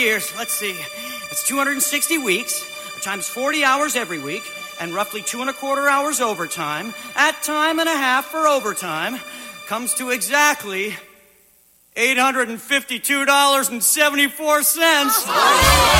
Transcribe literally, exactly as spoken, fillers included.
years. Let's see. It's two hundred sixty weeks times forty hours every week and roughly two and a quarter hours overtime at time and a half for overtime comes to exactly eight hundred fifty-two dollars and seventy-four cents.